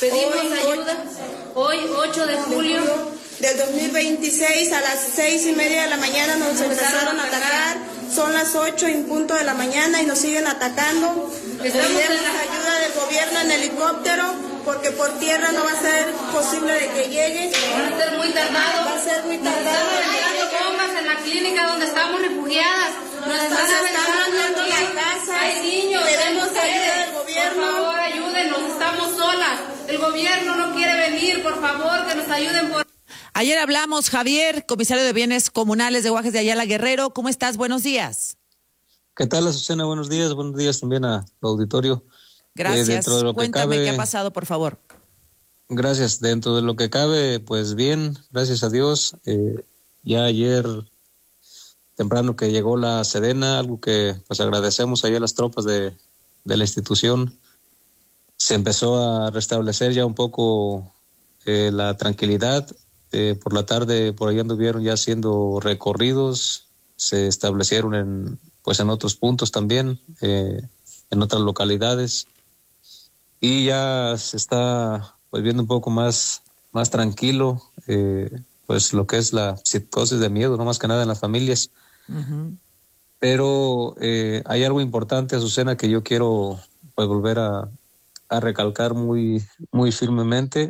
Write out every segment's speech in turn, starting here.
Pedimos ayuda hoy, 8 de julio del 2026, a las 6:30 de la mañana nos empezaron a atacar. Son las 8 en punto de la mañana y nos siguen atacando. Pedimos ayuda del gobierno en helicóptero, porque por tierra no va a ser posible de que llegue. Va a ser muy tardado. Va a ser muy tardado. Estamos tirando bombas en la clínica donde estamos refugiadas. Nos están aventando la casa. Hay niños. Pedimos ayuda del gobierno. Por favor, ayúdenos. Estamos solas. El gobierno no quiere venir. Por favor, que nos ayuden. Ayer hablamos, Javier, comisario de Bienes Comunales de Guajes de Ayala, Guerrero. ¿Cómo estás? Buenos días. ¿Qué tal, Azucena? Buenos días también a tu auditorio. Gracias. Cuéntame qué ha pasado, por favor. Gracias. Dentro de lo que cabe, pues bien, gracias a Dios. Ya ayer temprano que llegó la Sedena, algo que pues agradecemos allá a las tropas de la institución, se empezó a restablecer ya un poco la tranquilidad. Por la tarde por ahí anduvieron ya haciendo recorridos, se establecieron en otros puntos también, en otras localidades, y ya se está pues viendo un poco más tranquilo, pues lo que es la psicosis de miedo, no más que nada en las familias. Uh-huh. Pero hay algo importante, Azucena, que yo quiero pues volver a recalcar muy firmemente.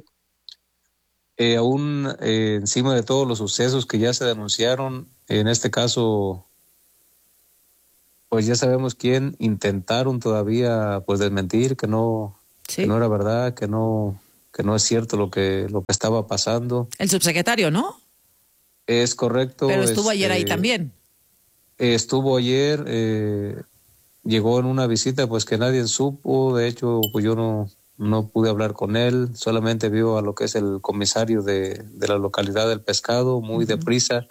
Aún encima de todos los sucesos que ya se denunciaron, en este caso pues ya sabemos quién intentaron todavía pues desmentir, que no era verdad, que no es cierto lo que estaba pasando. El subsecretario, ¿no? Es correcto. Pero estuvo ayer ahí también. Estuvo ayer, llegó en una visita pues que nadie supo. De hecho pues yo no pude hablar con él, solamente vio a lo que es el comisario de la localidad del Pescado, muy uh-huh. deprisa.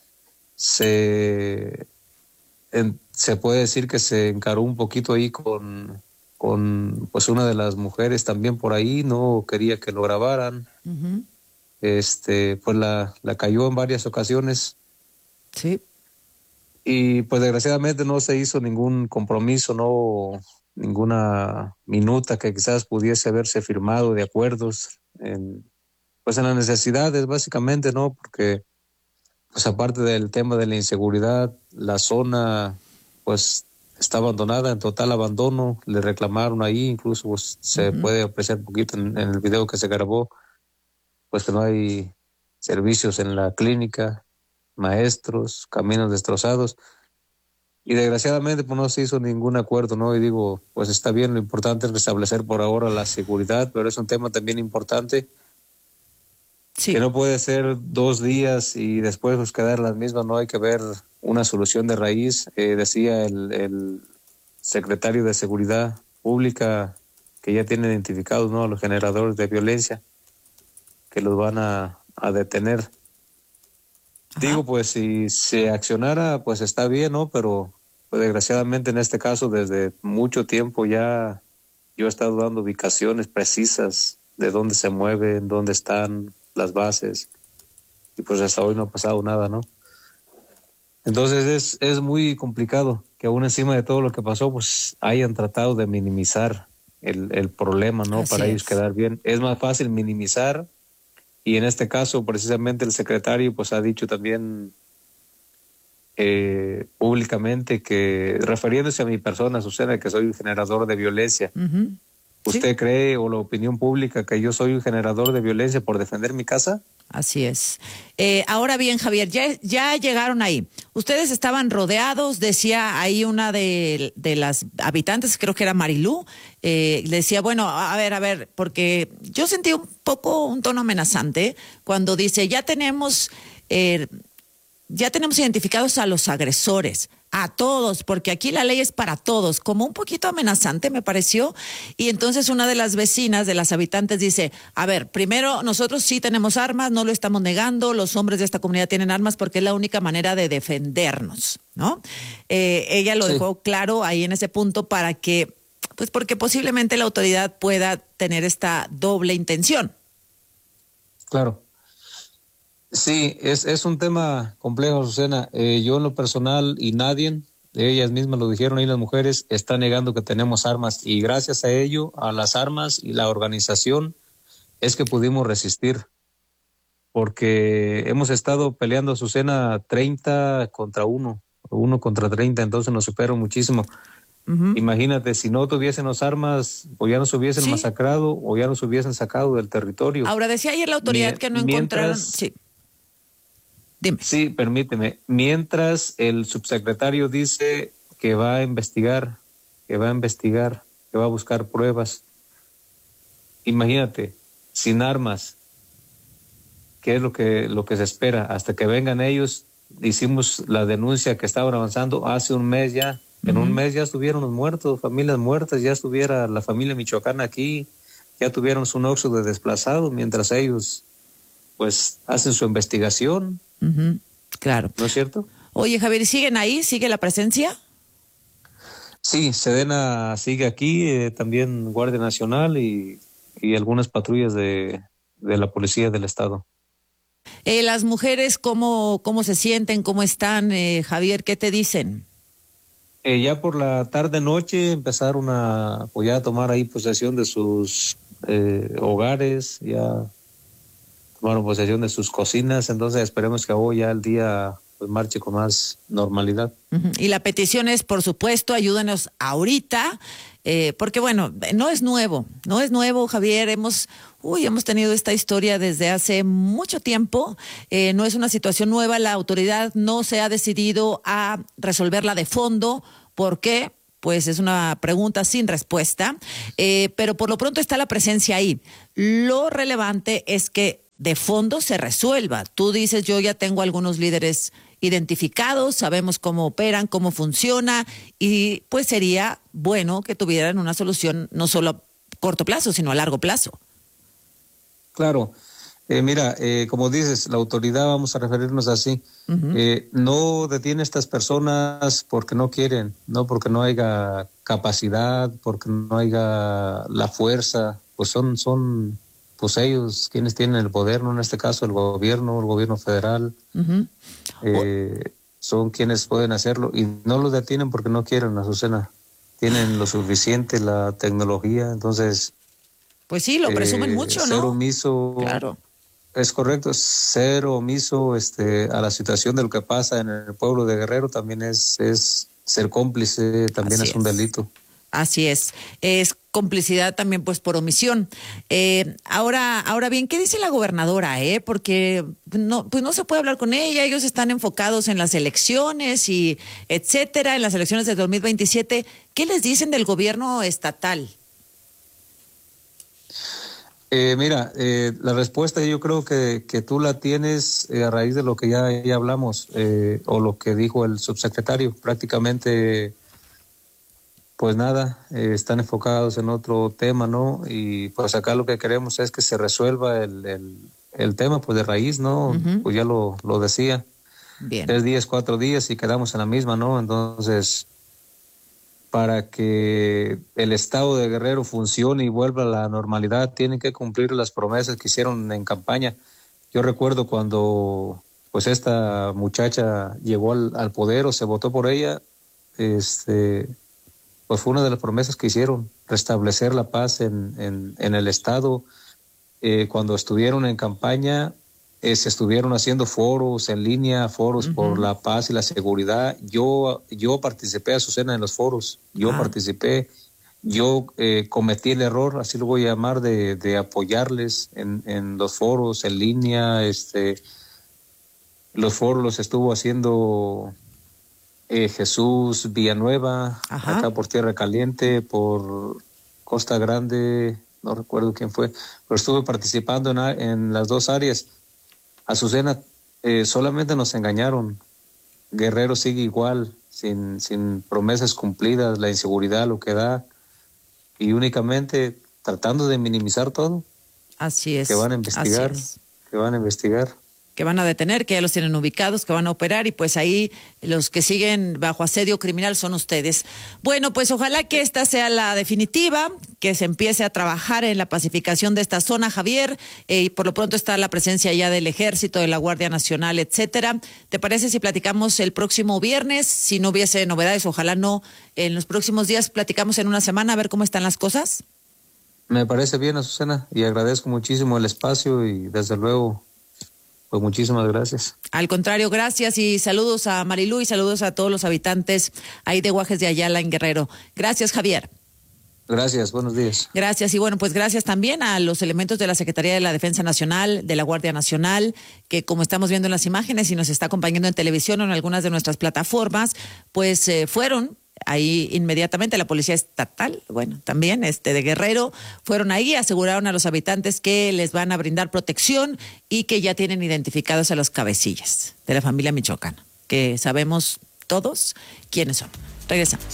Se puede decir que se encaró un poquito ahí con pues una de las mujeres también por ahí, no quería que lo grabaran. Uh-huh. Pues la cayó en varias ocasiones. Sí. Y pues desgraciadamente no se hizo ningún compromiso, ninguna minuta que quizás pudiese haberse firmado de acuerdos en las necesidades básicamente, ¿no? Porque pues aparte del tema de la inseguridad, la zona pues está abandonada, en total abandono. Le reclamaron ahí, incluso pues, se uh-huh. puede apreciar un poquito en el video que se grabó, pues que no hay servicios en la clínica, maestros, caminos destrozados. Y desgraciadamente pues no se hizo ningún acuerdo, ¿no? Y digo, pues está bien, lo importante es restablecer por ahora la seguridad, pero es un tema también importante, sí. Que no puede ser 2 días y después pues quedar las mismas, no hay que ver una solución de raíz. Decía el secretario de Seguridad Pública que ya tiene identificados, ¿no?, a los generadores de violencia, que los van a detener. Ajá. Digo, pues si se accionara, pues está bien, ¿no? Pero pues, desgraciadamente en este caso desde mucho tiempo ya yo he estado dando ubicaciones precisas de dónde se mueven, dónde están las bases, y pues hasta hoy no ha pasado nada, ¿no? Entonces es muy complicado que aún encima de todo lo que pasó, pues hayan tratado de minimizar el problema, ¿no? Así para ellos quedar bien. Es más fácil minimizar. Y en este caso, precisamente el secretario pues ha dicho también públicamente que, refiriéndose a mi persona, Azucena, que soy un generador de violencia. Uh-huh. ¿Usted ¿sí? cree, o la opinión pública, que yo soy un generador de violencia por defender mi casa? Así es. Ahora bien, Javier, ya llegaron ahí. Ustedes estaban rodeados, decía ahí una de las habitantes, creo que era Marilú, decía, bueno, a ver, porque yo sentí un poco un tono amenazante cuando dice, ya tenemos identificados a los agresores, a todos, porque aquí la ley es para todos, como un poquito amenazante me pareció. Y entonces una de las vecinas, de las habitantes, dice, a ver, primero nosotros sí tenemos armas, no lo estamos negando, los hombres de esta comunidad tienen armas porque es la única manera de defendernos, ¿no? Ella lo dejó claro ahí en ese punto para que, pues porque posiblemente la autoridad pueda tener esta doble intención. Claro. Sí, es un tema complejo, Azucena. Yo en lo personal, y nadie, ellas mismas lo dijeron ahí, las mujeres, están negando que tenemos armas, y gracias a ello, a las armas y la organización, es que pudimos resistir, porque hemos estado peleando, Azucena, 30 contra 1, 1 contra 30, entonces nos superan muchísimo. Imagínate, si no tuviésemos armas, o ya nos hubiesen masacrado, o ya nos hubiesen sacado del territorio. Ahora, decía ayer la autoridad que no encontraron... Sí. Dime. Sí, permíteme. Mientras el subsecretario dice que va a investigar, que va a buscar pruebas. Imagínate, sin armas, ¿qué es lo que se espera? Hasta que vengan ellos, hicimos la denuncia que estaban avanzando hace un mes ya. En un mes ya estuvieron los muertos, familias muertas, ya estuviera la familia michoacana aquí, ya tuvieron su éxodo de desplazados, mientras ellos pues hacen su investigación. Claro. ¿No es cierto? Oye, Javier, ¿siguen ahí? ¿Sigue la presencia? Sí, Sedena sigue aquí, también Guardia Nacional y algunas patrullas de la Policía del Estado. Las mujeres, ¿cómo se sienten? ¿Cómo están? Javier, ¿qué te dicen? Ya por la tarde-noche empezaron a tomar ahí posesión de sus hogares, ya tomaron posesión de sus cocinas, entonces esperemos que hoy ya el día pues marche con más normalidad. Y la petición es, por supuesto, ayúdanos ahorita, porque bueno, no es nuevo, Javier, hemos tenido esta historia desde hace mucho tiempo, no es una situación nueva, la autoridad no se ha decidido a resolverla de fondo. ¿Por qué? Pues es una pregunta sin respuesta, pero por lo pronto está la presencia ahí. Lo relevante es que de fondo se resuelva. Tú dices, yo ya tengo algunos líderes identificados, sabemos cómo operan, cómo funciona, y pues sería bueno que tuvieran una solución no solo a corto plazo, sino a largo plazo. Claro. Mira, como dices, la autoridad, vamos a referirnos así, no detiene a estas personas porque no quieren, no porque no haya capacidad, porque no haya la fuerza, pues son pues ellos quienes tienen el poder, ¿no? En este caso el gobierno federal, son quienes pueden hacerlo y no los detienen porque no quieren, Azucena. Tienen lo suficiente, la tecnología, entonces... Pues sí, lo presumen mucho, ¿no? Ser omiso... Claro. Es correcto, ser omiso a la situación de lo que pasa en el pueblo de Guerrero también es ser cómplice, también es un delito. Así es complicidad también pues por omisión. Ahora bien, ¿qué dice la gobernadora? Porque no se puede hablar con ella, ellos están enfocados en las elecciones y etcétera, en las elecciones de 2027. ¿Qué les dicen del gobierno estatal? Mira, la respuesta yo creo que tú la tienes a raíz de lo que ya hablamos, o lo que dijo el subsecretario. Prácticamente, pues nada, están enfocados en otro tema, ¿no? Y pues acá lo que queremos es que se resuelva el tema, pues de raíz, ¿no? Pues ya lo decía. Bien. 3 días, 4 días y quedamos en la misma, ¿no? Entonces... para que el estado de Guerrero funcione y vuelva a la normalidad, tienen que cumplir las promesas que hicieron en campaña. Yo recuerdo cuando pues esta muchacha llegó al poder o se votó por ella, pues fue una de las promesas que hicieron, restablecer la paz en el estado. Cuando estuvieron en campaña, se estuvieron haciendo foros en línea, foros por la paz y la seguridad. Yo participé, Azucena, en los foros. Yo participé. Yo cometí el error, así lo voy a llamar, de apoyarles en los foros en línea. Los foros los estuvo haciendo Jesús Villanueva, acá por Tierra Caliente, por Costa Grande, no recuerdo quién fue, pero estuve participando en las dos áreas. Azucena, solamente nos engañaron. Guerrero sigue igual, sin promesas cumplidas, la inseguridad lo que da, y únicamente tratando de minimizar todo. Así es. Que van a investigar, que van a detener, que ya los tienen ubicados, que van a operar, y pues ahí los que siguen bajo asedio criminal son ustedes. Bueno, pues ojalá que esta sea la definitiva, que se empiece a trabajar en la pacificación de esta zona, Javier, y por lo pronto está la presencia ya del Ejército, de la Guardia Nacional, etcétera. ¿Te parece si platicamos el próximo viernes? Si no hubiese novedades, ojalá no, en los próximos días platicamos en una semana a ver cómo están las cosas. Me parece bien, Azucena, y agradezco muchísimo el espacio y desde luego, pues muchísimas gracias. Al contrario, gracias y saludos a Marilú y saludos a todos los habitantes ahí de Guajes de Ayala en Guerrero. Gracias, Javier. Gracias, buenos días. Gracias y bueno, pues gracias también a los elementos de la Secretaría de la Defensa Nacional, de la Guardia Nacional, que como estamos viendo en las imágenes y nos está acompañando en televisión o en algunas de nuestras plataformas, pues fueron ahí inmediatamente, la Policía Estatal, bueno, también de Guerrero, fueron ahí, aseguraron a los habitantes que les van a brindar protección y que ya tienen identificados a los cabecillas de la familia michoacana, que sabemos todos quiénes son. Regresamos.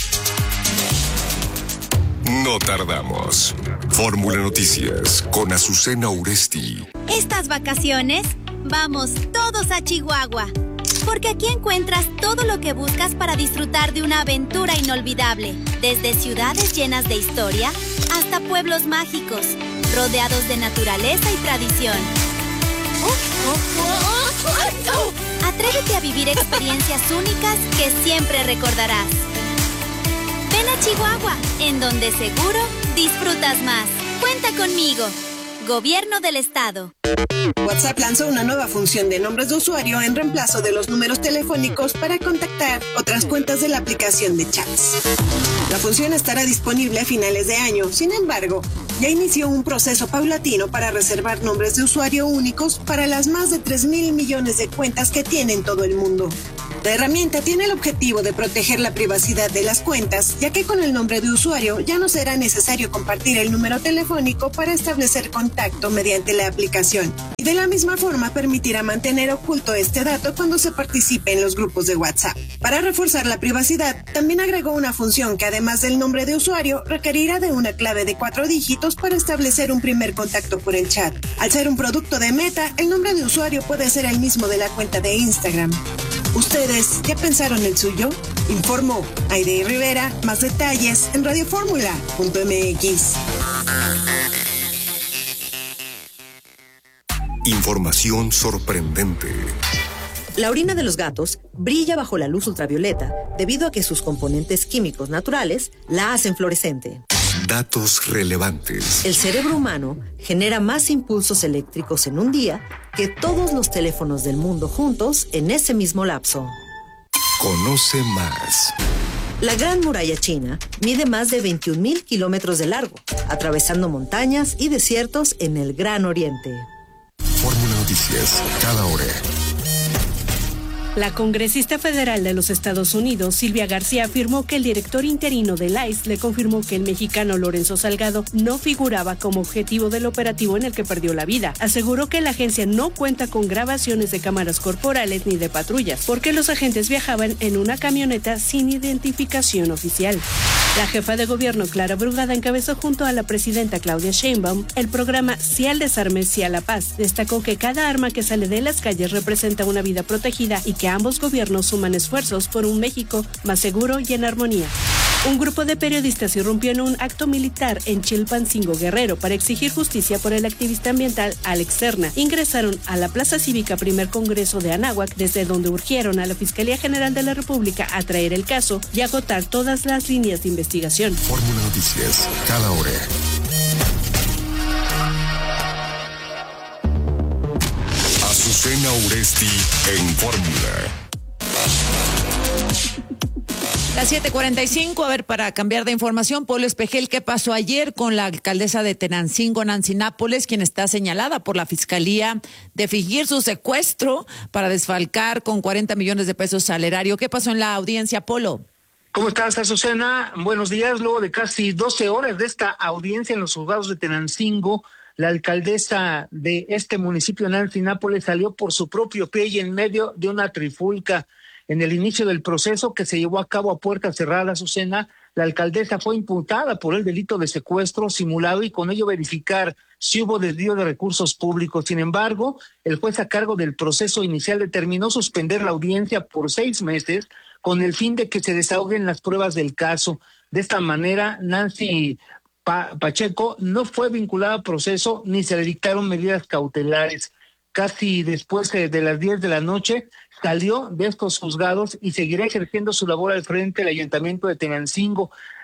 No tardamos. Fórmula Noticias con Azucena Uresti. Estas vacaciones, vamos todos a Chihuahua. Porque aquí encuentras todo lo que buscas para disfrutar de una aventura inolvidable. Desde ciudades llenas de historia hasta pueblos mágicos, rodeados de naturaleza y tradición. Atrévete a vivir experiencias únicas que siempre recordarás. Ven a Chihuahua, en donde seguro disfrutas más. Cuenta conmigo. Gobierno del Estado. WhatsApp lanzó una nueva función de nombres de usuario en reemplazo de los números telefónicos para contactar otras cuentas de la aplicación de chats. La función estará disponible a finales de año. Sin embargo, ya inició un proceso paulatino para reservar nombres de usuario únicos para las más de 3,000 millones de cuentas que tiene en todo el mundo. La herramienta tiene el objetivo de proteger la privacidad de las cuentas, ya que con el nombre de usuario ya no será necesario compartir el número telefónico para establecer contacto mediante la aplicación. Y de la misma forma permitirá mantener oculto este dato cuando se participe en los grupos de WhatsApp. Para reforzar la privacidad, también agregó una función que además del nombre de usuario, requerirá de una clave de 4 dígitos para establecer un primer contacto por el chat. Al ser un producto de Meta, el nombre de usuario puede ser el mismo de la cuenta de Instagram. ¿Ustedes ya pensaron el suyo? Informó Aide Rivera. Más detalles en radioformula.mx. Información sorprendente. La orina de los gatos brilla bajo la luz ultravioleta debido a que sus componentes químicos naturales la hacen fluorescente. Datos relevantes. El cerebro humano genera más impulsos eléctricos en un día que todos los teléfonos del mundo juntos en ese mismo lapso. Conoce más. La Gran Muralla China mide más de 21,000 kilómetros de largo, atravesando montañas y desiertos en el Gran Oriente. Fórmula Noticias, cada hora. La congresista federal de los Estados Unidos, Silvia García, afirmó que el director interino del ICE le confirmó que el mexicano Lorenzo Salgado no figuraba como objetivo del operativo en el que perdió la vida. Aseguró que la agencia no cuenta con grabaciones de cámaras corporales ni de patrullas, porque los agentes viajaban en una camioneta sin identificación oficial. La jefa de gobierno, Clara Brugada, encabezó junto a la presidenta Claudia Sheinbaum el programa Sí al Desarme, Sí a la Paz. Destacó que cada arma que sale de las calles representa una vida protegida y que ambos gobiernos suman esfuerzos por un México más seguro y en armonía. Un grupo de periodistas irrumpió en un acto militar en Chilpancingo, Guerrero, para exigir justicia por el activista ambiental Alex Serna. Ingresaron a la Plaza Cívica Primer Congreso de Anáhuac, desde donde urgieron a la Fiscalía General de la República a traer el caso y agotar todas las líneas de investigación. Fórmula Noticias, cada hora. Azucena Uresti en Fórmula. Las 7:45, a ver, para cambiar de información, Polo Espejel, ¿qué pasó ayer con la alcaldesa de Tenancingo, Nancy Nápoles, quien está señalada por la Fiscalía de fingir su secuestro para desfalcar con 40 millones de pesos al erario? ¿Qué pasó en la audiencia, Polo? ¿Cómo estás, Azucena? Buenos días. Luego de casi 12 horas de esta audiencia en los juzgados de Tenancingo, la alcaldesa de este municipio, Nancy Nápoles, salió por su propio pie y en medio de una trifulca. En el inicio del proceso, que se llevó a cabo a puerta cerrada, Azucena, la alcaldesa fue imputada por el delito de secuestro simulado y con ello verificar si hubo desvío de recursos públicos. Sin embargo, el juez a cargo del proceso inicial determinó suspender la audiencia por 6 meses con el fin de que se desahoguen las pruebas del caso. De esta manera, Nancy Pacheco no fue vinculada al proceso ni se le dictaron medidas cautelares. Casi después de las 10 de la noche, salió de estos juzgados y seguirá ejerciendo su labor al frente del Ayuntamiento de Tenancingo.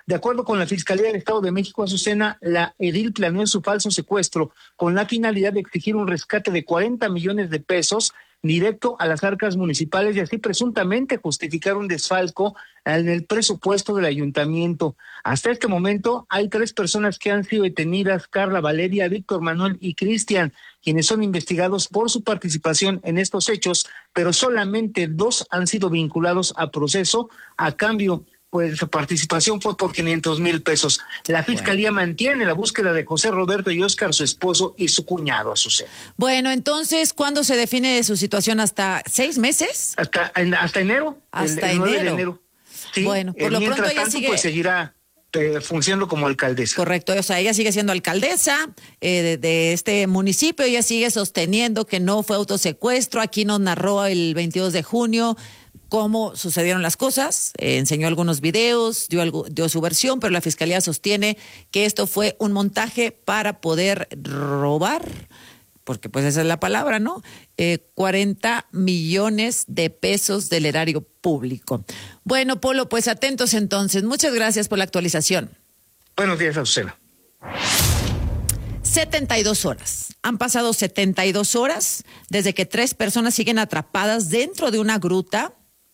De acuerdo con la Fiscalía del Estado de México, Azucena, la edil planeó su falso secuestro con la finalidad de exigir un rescate de 40 millones de pesos directo a las arcas municipales y así presuntamente justificar un desfalco en el presupuesto del ayuntamiento. Hasta este momento hay 3 personas que han sido detenidas: Carla, Valeria, Víctor Manuel y Cristian, quienes son investigados por su participación en estos hechos, pero solamente 2 han sido vinculados a proceso. A cambio, pues su participación fue por 500,000 pesos. La Fiscalía mantiene la búsqueda de José Roberto y Óscar, su esposo, y su cuñado, Azucena. Bueno, entonces, ¿cuándo se define su situación? ¿Hasta 6 meses? Hasta enero. Hasta el 9 enero. de enero. Sí, bueno, por lo mientras pronto ella tanto, sigue... pues seguirá funcionando como alcaldesa. Correcto, o sea, ella sigue siendo alcaldesa de este municipio, ella sigue sosteniendo que no fue autosecuestro. Aquí nos narró el 22 de junio cómo sucedieron las cosas, enseñó algunos videos, dio su versión, pero la Fiscalía sostiene que esto fue un montaje para poder robar, porque pues esa es la palabra, ¿no? 40 millones de pesos del erario público. Bueno, Polo, pues atentos entonces. Muchas gracias por la actualización. Buenos días, Azucena. 72 horas. Han pasado 72 horas desde que 3 personas siguen atrapadas dentro de una gruta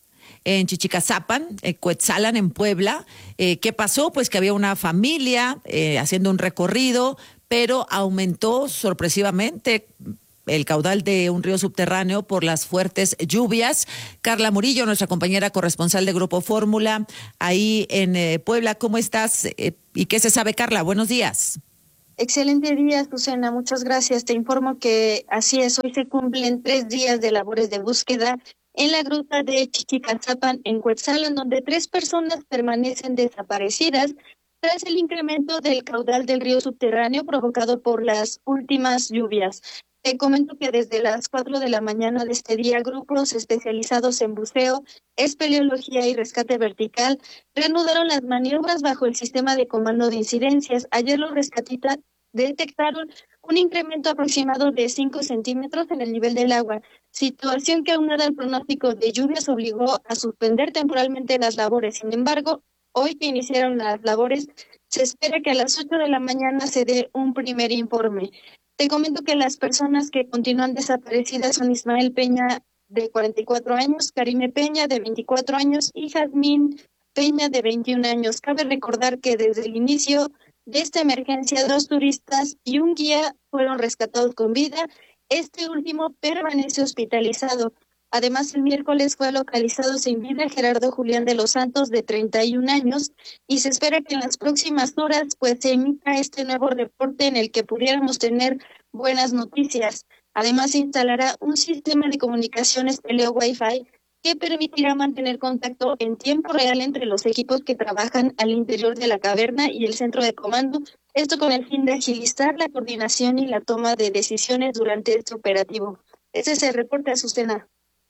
en Chichicazapan, Cuetzalan, en Puebla. ¿Qué pasó? Pues que había una familia haciendo un recorrido, pero aumentó sorpresivamente el caudal de un río subterráneo por las fuertes lluvias. Carla Murillo, nuestra compañera corresponsal de Grupo Fórmula, ahí en Puebla. ¿Cómo estás? ¿Y qué se sabe, Carla? Buenos días. Excelente día, Susana. Muchas gracias. Te informo que así es. Hoy se cumplen 3 días de labores de búsqueda en la gruta de Chichicazapan, en Cuetzalan, donde 3 personas permanecen desaparecidas tras el incremento del caudal del río subterráneo provocado por las últimas lluvias. Te comento que desde las 4 de la mañana de este día, grupos especializados en buceo, espeleología y rescate vertical reanudaron las maniobras bajo el sistema de comando de incidencias. Ayer los rescatistas detectaron un incremento aproximado de 5 centímetros en el nivel del agua, situación que aunada al pronóstico de lluvias obligó a suspender temporalmente las labores. Sin embargo, hoy que iniciaron las labores, se espera que a las 8 de la mañana se dé un primer informe. Te comento que las personas que continúan desaparecidas son Ismael Peña, de 44 años, Karime Peña, de 24 años, y Jazmín Peña, de 21 años. Cabe recordar que desde el inicio de esta emergencia, 2 turistas y un guía fueron rescatados con vida. Este último permanece hospitalizado. Además, el miércoles fue localizado sin vida Gerardo Julián de los Santos, de 31 años, y se espera que en las próximas horas pues se emita este nuevo reporte en el que pudiéramos tener buenas noticias. Además, se instalará un sistema de comunicaciones teleo Wi-Fi que permitirá mantener contacto en tiempo real entre los equipos que trabajan al interior de la caverna y el centro de comando, esto con el fin de agilizar la coordinación y la toma de decisiones durante este operativo. Ese es el reporte, Azucena.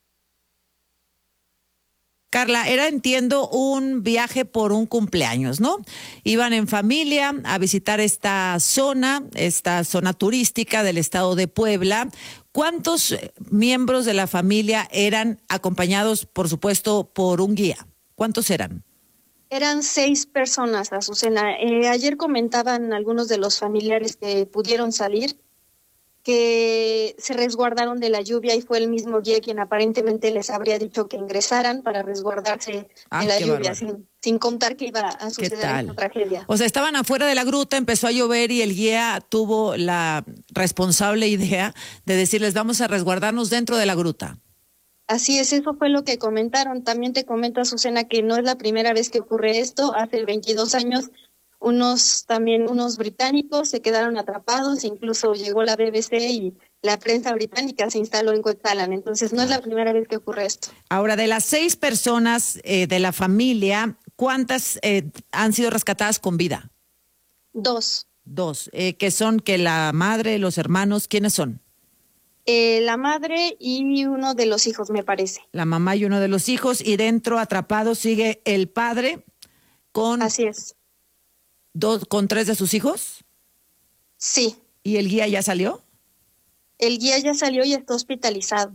Carla, era, entiendo, un viaje por un cumpleaños, ¿no? Iban en familia a visitar esta zona turística del estado de Puebla. ¿Cuántos miembros de la familia eran acompañados, por supuesto, por un guía? ¿Cuántos eran? Eran 6 personas, Azucena. Ayer comentaban algunos de los familiares que pudieron salir que se resguardaron de la lluvia y fue el mismo guía quien aparentemente les habría dicho que ingresaran para resguardarse de la lluvia, sin contar que iba a suceder esta tragedia. O sea, estaban afuera de la gruta, empezó a llover y el guía tuvo la responsable idea de decirles vamos a resguardarnos dentro de la gruta. Así es, eso fue lo que comentaron. También te comento, Azucena, que no es la primera vez que ocurre esto. Hace 22 años unos británicos se quedaron atrapados, incluso llegó la BBC y la prensa británica se instaló en Cuetzalan, entonces no es la primera vez que ocurre esto. Ahora, de las 6 personas de la familia, ¿cuántas han sido rescatadas con vida? 2. 2, que son que la madre, los hermanos, ¿quiénes son? La madre y uno de los hijos, me parece. La mamá y uno de los hijos, y dentro atrapado sigue el padre con... Así es. ¿Con 3 de sus hijos? Sí. ¿Y el guía ya salió? El guía ya salió y está hospitalizado.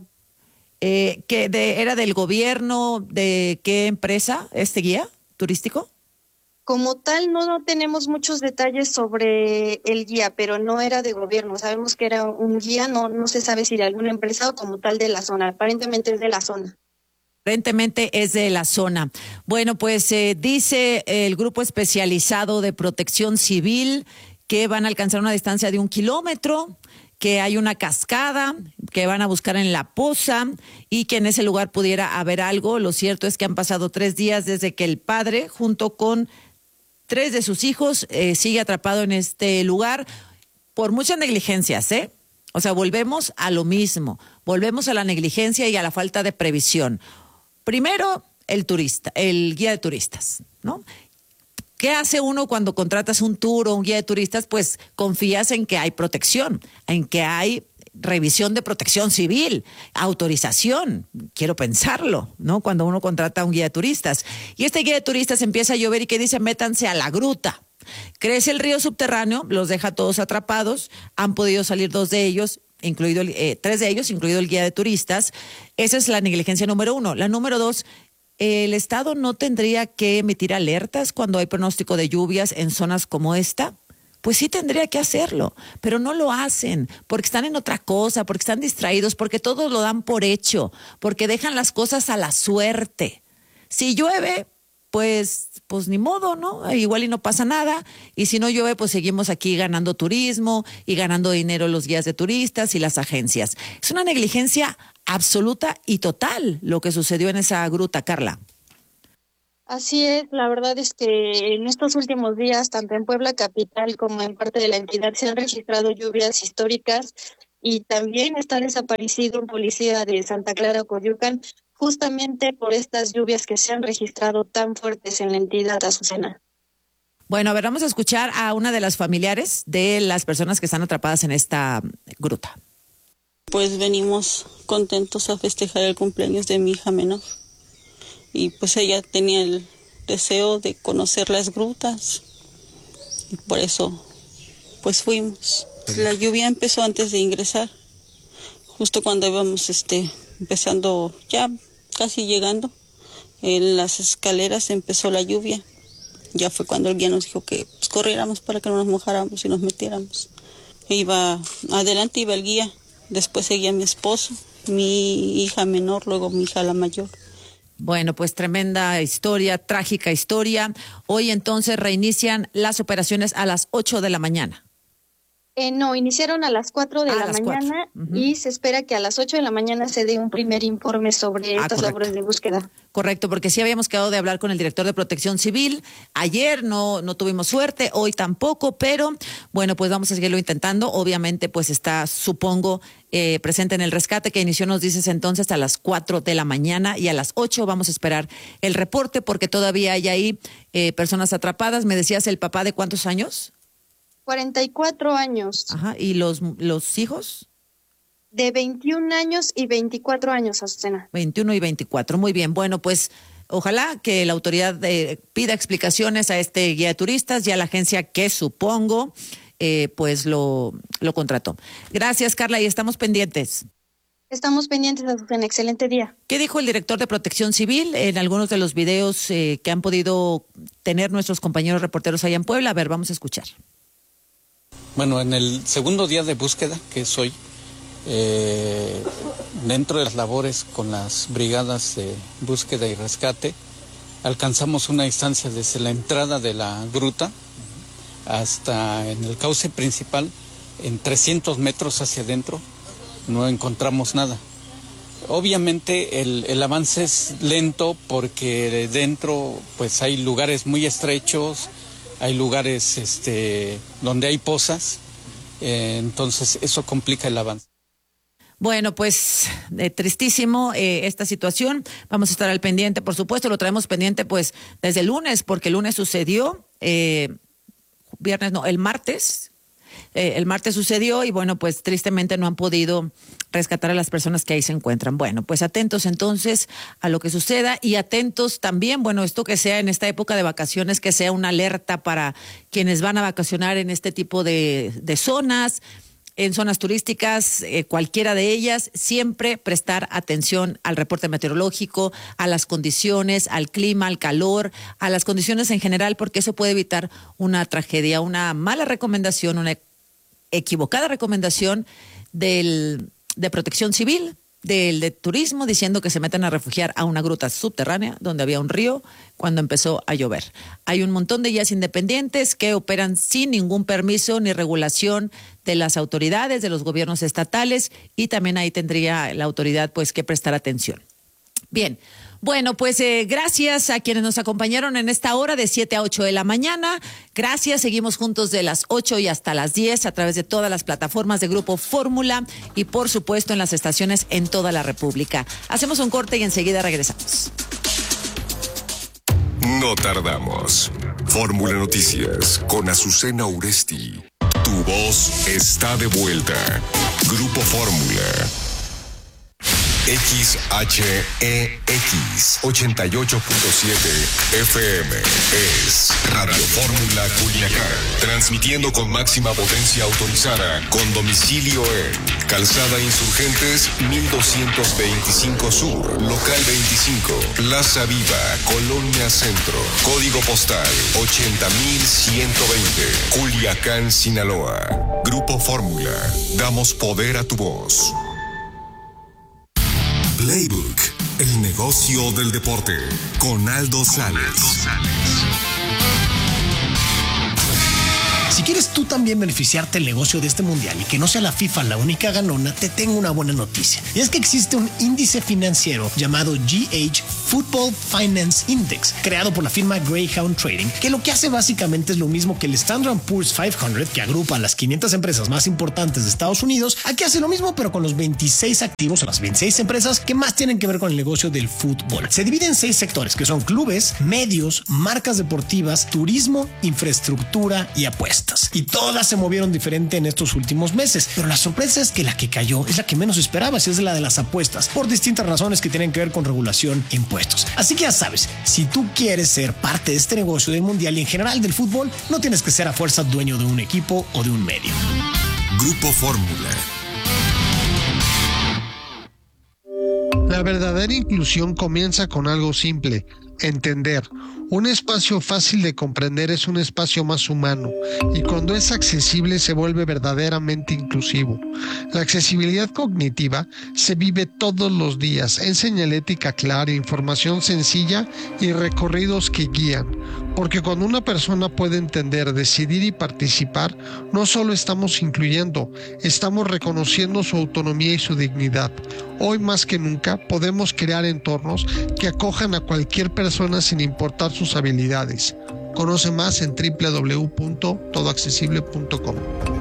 ¿Era del gobierno? ¿De qué empresa este guía turístico? Como tal, no tenemos muchos detalles sobre el guía, pero no era de gobierno. Sabemos que era un guía, no se sabe si de alguna empresa o como tal de la zona. Aparentemente es de la zona. Aparentemente es de la zona. Bueno, pues dice el grupo especializado de protección civil que van a alcanzar una distancia de 1 kilómetro, que hay una cascada, que van a buscar en la poza y que en ese lugar pudiera haber algo. Lo cierto es que han pasado 3 días desde que el padre, junto con 3 de sus hijos, sigue atrapado en este lugar por muchas negligencias, ¿eh? O sea, volvemos a lo mismo, volvemos a la negligencia y a la falta de previsión. Primero, el guía de turistas, ¿no? ¿Qué hace uno cuando contratas un tour o un guía de turistas? Pues confías en que hay protección, en que hay revisión de protección civil, autorización, quiero pensarlo, ¿no? Cuando uno contrata a un guía de turistas. Y este guía de turistas empieza a llover y que dice, métanse a la gruta. Crece el río subterráneo, los deja todos atrapados, han podido salir 2 de ellos, 3 de ellos, incluido el guía de turistas. Esa es la negligencia número 1. La número 2, ¿el Estado no tendría que emitir alertas cuando hay pronóstico de lluvias en zonas como esta? Pues sí tendría que hacerlo, pero no lo hacen, porque están en otra cosa, porque están distraídos, porque todos lo dan por hecho, porque dejan las cosas a la suerte. Si llueve, pues ni modo, ¿no? Igual y no pasa nada, y si no llueve, pues seguimos aquí ganando turismo y ganando dinero los guías de turistas y las agencias. Es una negligencia absoluta y total lo que sucedió en esa gruta, Carla. Así es, la verdad es que en estos últimos días, tanto en Puebla capital como en parte de la entidad, se han registrado lluvias históricas y también está desaparecido un policía de Santa Clara, Coyoacán, justamente por estas lluvias que se han registrado tan fuertes en la entidad, Azucena. Bueno, a ver, vamos a escuchar a una de las familiares de las personas que están atrapadas en esta gruta. Pues venimos contentos a festejar el cumpleaños de mi hija menor. Y pues ella tenía el deseo de conocer las grutas y por eso pues fuimos. La lluvia empezó antes de ingresar, justo cuando íbamos empezando, ya casi llegando, en las escaleras empezó la lluvia. Ya fue cuando el guía nos dijo que pues, corriéramos para que no nos mojáramos y nos metiéramos. Adelante iba el guía, después seguía mi esposo, mi hija menor, luego mi hija la mayor. Bueno, pues tremenda historia, trágica historia. Hoy entonces reinician las operaciones a las 8 de la mañana. No, iniciaron a las 4 de la mañana y se espera que a las 8 de la mañana se dé un primer informe sobre estas labores de búsqueda. Correcto, porque sí habíamos quedado de hablar con el director de Protección Civil. Ayer no tuvimos suerte, hoy tampoco, pero bueno, pues vamos a seguirlo intentando. Obviamente, pues está, supongo, presente en el rescate que inició, nos dices entonces, a las 4 de la mañana y a las 8 vamos a esperar el reporte porque todavía hay ahí personas atrapadas. Me decías, ¿el papá de cuántos años? 44 años. Ajá, ¿y los hijos? De 21 años y 24 años, Azucena. 21 y 24, muy bien. Bueno, pues ojalá que la autoridad pida explicaciones a este guía de turistas y a la agencia que supongo pues lo contrató. Gracias, Carla, y estamos pendientes. Estamos pendientes, Azucena. Excelente día. ¿Qué dijo el director de Protección Civil en algunos de los videos que han podido tener nuestros compañeros reporteros allá en Puebla? A ver, vamos a escuchar. Bueno, en el segundo día de búsqueda, que es hoy, dentro de las labores con las brigadas de búsqueda y rescate, alcanzamos una distancia desde la entrada de la gruta hasta en el cauce principal, en 300 metros hacia adentro, no encontramos nada. Obviamente el avance es lento porque dentro pues hay lugares muy estrechos, hay lugares donde hay pozas, entonces eso complica el avance. Bueno, pues tristísimo esta situación. Vamos a estar al pendiente, por supuesto, lo traemos pendiente pues desde el lunes, porque el lunes sucedió, el martes. El martes sucedió y bueno, pues tristemente no han podido rescatar a las personas que ahí se encuentran. Bueno, pues atentos entonces a lo que suceda y atentos también, bueno, esto que sea en esta época de vacaciones, que sea una alerta para quienes van a vacacionar en este tipo de zonas. en zonas turísticas, cualquiera de ellas, siempre prestar atención al reporte meteorológico, a las condiciones, al clima, al calor, a las condiciones en general, porque eso puede evitar una tragedia, una mala recomendación, una equivocada recomendación de Protección Civil, del de turismo, diciendo que se meten a refugiar a una gruta subterránea donde había un río cuando empezó a llover. Hay un montón de guías independientes que operan sin ningún permiso ni regulación de las autoridades, de los gobiernos estatales, y también ahí tendría la autoridad pues que prestar atención. Bien. Bueno, pues gracias a quienes nos acompañaron en esta hora de 7 a 8 de la mañana. Gracias, seguimos juntos de las 8 y hasta las 10 a través de todas las plataformas de Grupo Fórmula y por supuesto en las estaciones en toda la República. Hacemos un corte y enseguida regresamos. No tardamos. Fórmula Noticias con Azucena Uresti. Tu voz está de vuelta. Grupo Fórmula. XHEX 88.7 FM es Radio Fórmula Culiacán, transmitiendo con máxima potencia autorizada, con domicilio en Calzada Insurgentes 1225 Sur, Local 25, Plaza Viva, Colonia Centro, Código Postal 80120, Culiacán, Sinaloa. Grupo Fórmula, damos poder a tu voz. Playbook, el negocio del deporte, con Aldo Sales. Si quieres tú también beneficiarte del negocio de este mundial y que no sea la FIFA la única ganona, te tengo una buena noticia. Y es que existe un índice financiero llamado GH Football Finance Index, creado por la firma Greyhound Trading, que lo que hace básicamente es lo mismo que el Standard & Poor's 500, que agrupa a las 500 empresas más importantes de Estados Unidos. Aquí hace lo mismo, pero con los 26 activos o las 26 empresas que más tienen que ver con el negocio del fútbol. Se divide en 6 sectores, que son clubes, medios, marcas deportivas, turismo, infraestructura y apuestas. Y todas se movieron diferente en estos últimos meses, pero la sorpresa es que la que cayó es la que menos esperabas, y es la de las apuestas, por distintas razones que tienen que ver con regulación e impuestos. Así que ya sabes, si tú quieres ser parte de este negocio del mundial y en general del fútbol, no tienes que ser a fuerza dueño de un equipo o de un medio. Grupo Fórmula. La verdadera inclusión comienza con algo simple: entender. Un espacio fácil de comprender es un espacio más humano, y cuando es accesible se vuelve verdaderamente inclusivo. La accesibilidad cognitiva se vive todos los días en señalética clara, información sencilla y recorridos que guían. Porque cuando una persona puede entender, decidir y participar, no solo estamos incluyendo, estamos reconociendo su autonomía y su dignidad. Hoy más que nunca podemos crear entornos que acojan a cualquier persona sin importar sus habilidades. Conoce más en www.todoaccesible.com.